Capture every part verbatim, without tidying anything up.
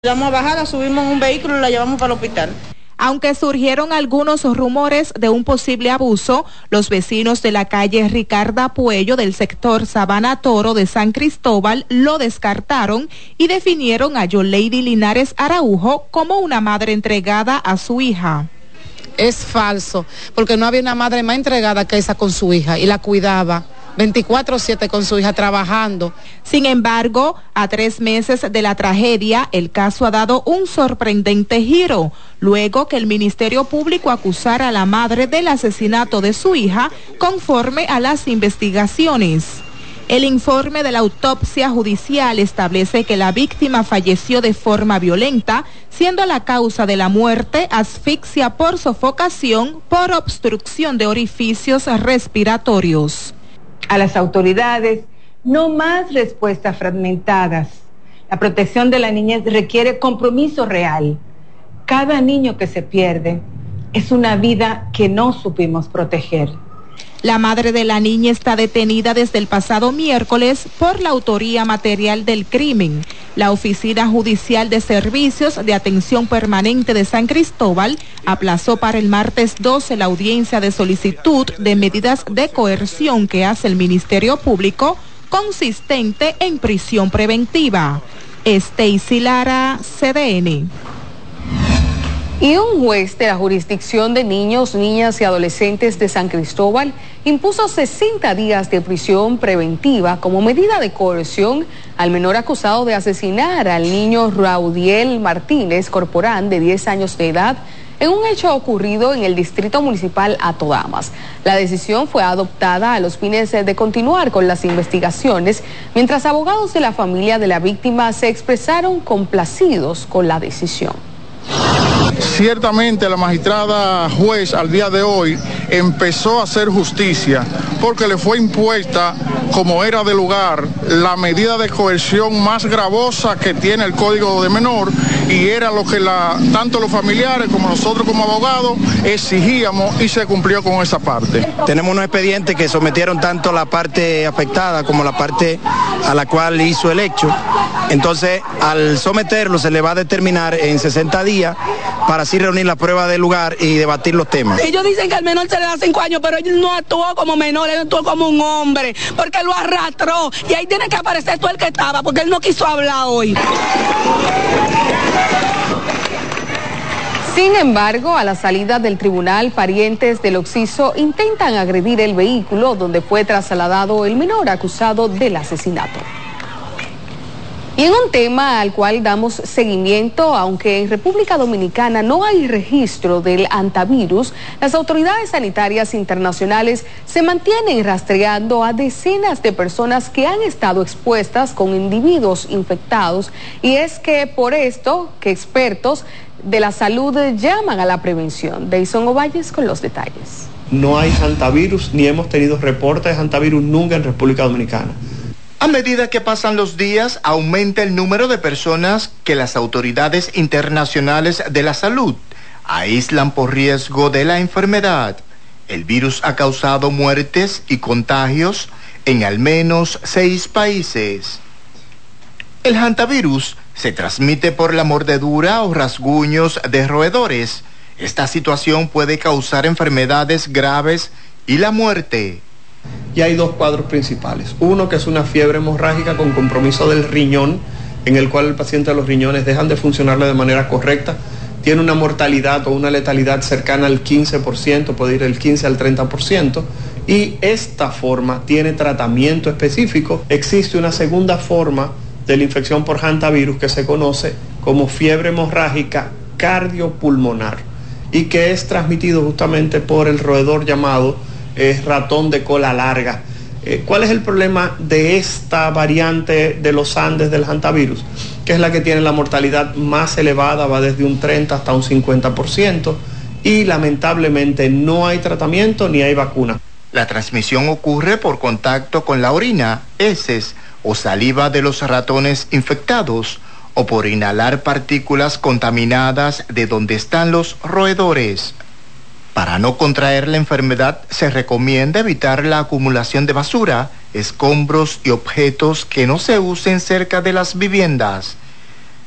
Vamos a bajar, la subimos en un vehículo y la llevamos para el hospital. Aunque surgieron algunos rumores de un posible abuso, los vecinos de la calle Ricarda Puello del sector Sabana Toro de San Cristóbal lo descartaron y definieron a Yoleidy Linares Araujo como una madre entregada a su hija. Es falso, porque no había una madre más entregada que esa con su hija y la cuidaba veinticuatro siete con su hija trabajando. Sin embargo, a tres meses de la tragedia, el caso ha dado un sorprendente giro, luego que el Ministerio Público acusara a la madre del asesinato de su hija conforme a las investigaciones. El informe de la autopsia judicial establece que la víctima falleció de forma violenta, siendo la causa de la muerte asfixia por sofocación por obstrucción de orificios respiratorios. A las autoridades, no más respuestas fragmentadas. La protección de la niñez requiere compromiso real. Cada niño que se pierde es una vida que no supimos proteger. La madre de la niña está detenida desde el pasado miércoles por la autoría material del crimen. La Oficina Judicial de Servicios de Atención Permanente de San Cristóbal aplazó para el martes doce la audiencia de solicitud de medidas de coerción que hace el Ministerio Público, consistente en prisión preventiva. Stacy Lara, C D N. Y un juez de la jurisdicción de niños, niñas y adolescentes de San Cristóbal impuso sesenta días de prisión preventiva como medida de coerción al menor acusado de asesinar al niño Raudiel Martínez Corporán, de diez años de edad, en un hecho ocurrido en el Distrito Municipal Atodamas. La decisión fue adoptada a los fines de continuar con las investigaciones, mientras abogados de la familia de la víctima se expresaron complacidos con la decisión. Ciertamente la magistrada juez al día de hoy empezó a hacer justicia porque le fue impuesta, como era de lugar, la medida de coerción más gravosa que tiene el Código de Menor, y era lo que la, tanto los familiares como nosotros como abogados exigíamos, y se cumplió con esa parte. Tenemos unos expedientes que sometieron tanto la parte afectada como la parte a la cual hizo el hecho. Entonces, al someterlo se le va a determinar en sesenta días para así reunir la prueba del lugar y debatir los temas. Ellos dicen que al menor se le da cinco años, pero él no actuó como menor, él actuó como un hombre, porque lo arrastró, y ahí tiene que aparecer todo el que estaba, porque él no quiso hablar hoy. Sin embargo, a la salida del tribunal, parientes del occiso intentan agredir el vehículo donde fue trasladado el menor acusado del asesinato. Y en un tema al cual damos seguimiento, aunque en República Dominicana no hay registro del hantavirus, las autoridades sanitarias internacionales se mantienen rastreando a decenas de personas que han estado expuestas con individuos infectados, y es que por esto que expertos de la salud llaman a la prevención. Deison Ovalles con los detalles. No hay hantavirus, ni hemos tenido reportes de hantavirus nunca en República Dominicana. A medida que pasan los días, aumenta el número de personas que las autoridades internacionales de la salud aíslan por riesgo de la enfermedad. El virus ha causado muertes y contagios en al menos seis países. El hantavirus se transmite por la mordedura o rasguños de roedores. Esta situación puede causar enfermedades graves y la muerte. Y hay dos cuadros principales. Uno, que es una fiebre hemorrágica con compromiso del riñón, en el cual el paciente de los riñones dejan de funcionarle de manera correcta. Tiene una mortalidad o una letalidad cercana al quince por ciento, puede ir del quince al treinta por ciento. Y esta forma tiene tratamiento específico. Existe una segunda forma de la infección por hantavirus que se conoce como fiebre hemorrágica cardiopulmonar, y que es transmitido justamente por el roedor llamado es ratón de cola larga. Eh, ¿Cuál es el problema de esta variante de los Andes del hantavirus? Que es la que tiene la mortalidad más elevada, va desde un treinta hasta un cincuenta por ciento, y lamentablemente no hay tratamiento ni hay vacuna. La transmisión ocurre por contacto con la orina, heces o saliva de los ratones infectados, o por inhalar partículas contaminadas de donde están los roedores. Para no contraer la enfermedad, se recomienda evitar la acumulación de basura, escombros y objetos que no se usen cerca de las viviendas.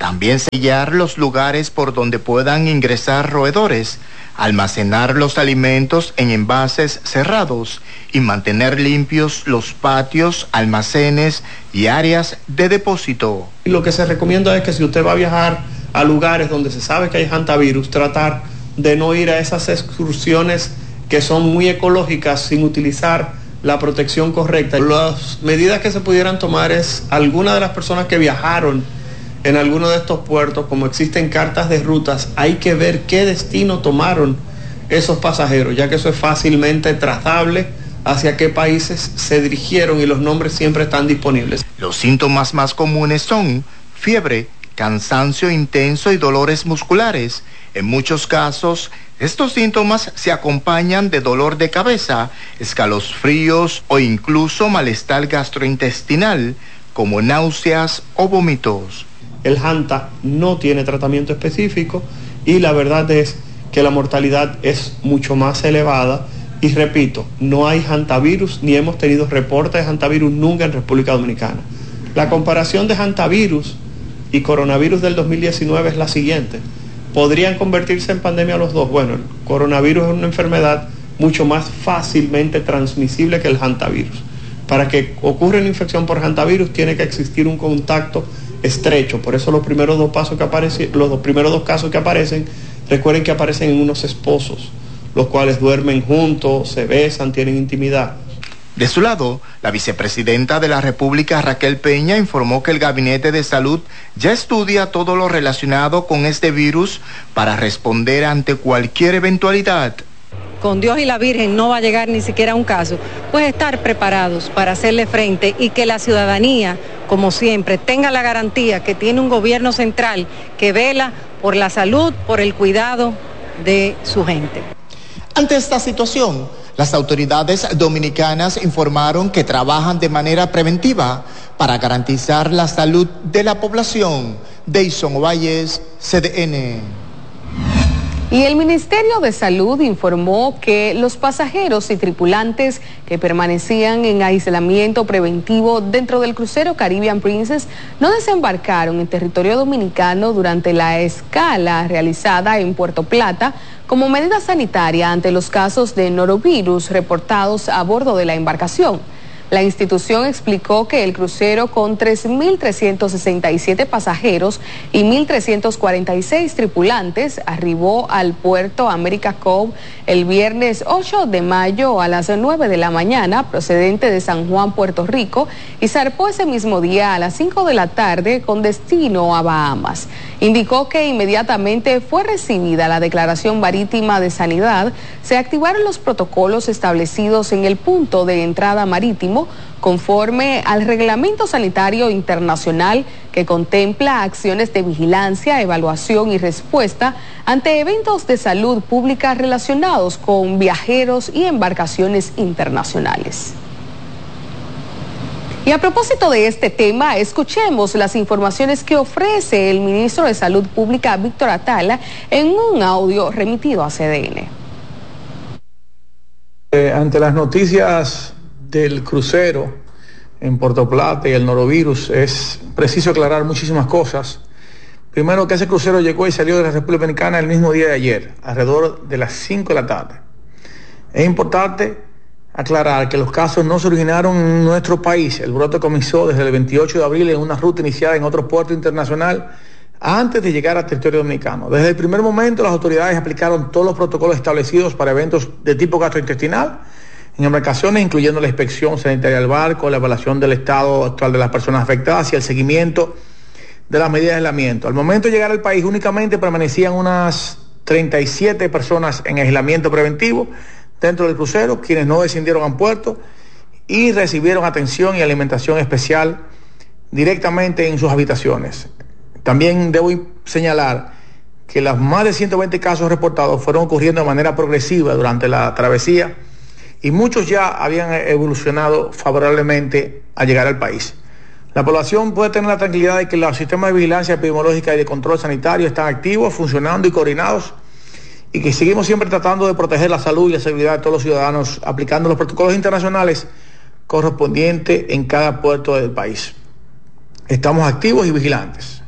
También sellar los lugares por donde puedan ingresar roedores, almacenar los alimentos en envases cerrados y mantener limpios los patios, almacenes y áreas de depósito. Lo que se recomienda es que si usted va a viajar a lugares donde se sabe que hay hantavirus, tratar de no ir a esas excursiones que son muy ecológicas sin utilizar la protección correcta. Las medidas que se pudieran tomar es algunas de las personas que viajaron en alguno de estos puertos, como existen cartas de rutas, hay que ver qué destino tomaron esos pasajeros, ya que eso es fácilmente trazable hacia qué países se dirigieron y los nombres siempre están disponibles. Los síntomas más comunes son fiebre, cansancio intenso y dolores musculares. En muchos casos, estos síntomas se acompañan de dolor de cabeza, escalofríos o incluso malestar gastrointestinal, como náuseas o vómitos. El Hanta no tiene tratamiento específico y la verdad es que la mortalidad es mucho más elevada. Y repito, no hay hantavirus ni hemos tenido reportes de hantavirus nunca en República Dominicana. La comparación de hantavirus y coronavirus del dos mil diecinueve es la siguiente. ¿Podrían convertirse en pandemia los dos? Bueno, el coronavirus es una enfermedad mucho más fácilmente transmisible que el hantavirus. Para que ocurra una infección por hantavirus tiene que existir un contacto estrecho. Por eso los primeros dos pasos que aparecen, los dos primeros dos casos que aparecen, recuerden que aparecen en unos esposos, los cuales duermen juntos, se besan, tienen intimidad. De su lado, la vicepresidenta de la República, Raquel Peña, informó que el Gabinete de Salud ya estudia todo lo relacionado con este virus para responder ante cualquier eventualidad. Con Dios y la Virgen no va a llegar ni siquiera a un caso, pues estar preparados para hacerle frente y que la ciudadanía, como siempre, tenga la garantía que tiene un gobierno central que vela por la salud, por el cuidado de su gente. Ante esta situación, las autoridades dominicanas informaron que trabajan de manera preventiva para garantizar la salud de la población. Deison Valles, C D N. Y el Ministerio de Salud informó que los pasajeros y tripulantes que permanecían en aislamiento preventivo dentro del crucero Caribbean Princess no desembarcaron en territorio dominicano durante la escala realizada en Puerto Plata como medida sanitaria ante los casos de norovirus reportados a bordo de la embarcación. La institución explicó que el crucero con tres mil trescientos sesenta y siete pasajeros y mil trescientos cuarenta y seis tripulantes arribó al puerto America Cove el viernes ocho de mayo a las nueve de la mañana procedente de San Juan, Puerto Rico, y zarpó ese mismo día a las cinco de la tarde con destino a Bahamas. Indicó que inmediatamente fue recibida la declaración marítima de sanidad, se activaron los protocolos establecidos en el punto de entrada marítimo conforme al Reglamento Sanitario Internacional que contempla acciones de vigilancia, evaluación y respuesta ante eventos de salud pública relacionados con viajeros y embarcaciones internacionales. Y a propósito de este tema, escuchemos las informaciones que ofrece el ministro de Salud Pública, Víctor Atala, en un audio remitido a C D N. Eh, ante las noticias del crucero en Puerto Plata y el norovirus, es preciso aclarar muchísimas cosas. Primero, que ese crucero llegó y salió de la República Dominicana el mismo día de ayer, alrededor de las cinco de la tarde. Es importante aclarar que los casos no se originaron en nuestro país. El brote comenzó desde el veintiocho de abril en una ruta iniciada en otro puerto internacional antes de llegar al territorio dominicano. Desde el primer momento las autoridades aplicaron todos los protocolos establecidos para eventos de tipo gastrointestinal en embarcaciones, incluyendo la inspección sanitaria del barco, la evaluación del estado actual de las personas afectadas y el seguimiento de las medidas de aislamiento. Al momento de llegar al país únicamente permanecían unas treinta y siete personas en aislamiento preventivo dentro del crucero, quienes no descendieron al puerto y recibieron atención y alimentación especial directamente en sus habitaciones. También debo señalar que los más de ciento veinte casos reportados fueron ocurriendo de manera progresiva durante la travesía y muchos ya habían evolucionado favorablemente al llegar al país. La población puede tener la tranquilidad de que los sistemas de vigilancia epidemiológica y de control sanitario están activos, funcionando y coordinados, y que seguimos siempre tratando de proteger la salud y la seguridad de todos los ciudadanos, aplicando los protocolos internacionales correspondientes en cada puerto del país. Estamos activos y vigilantes.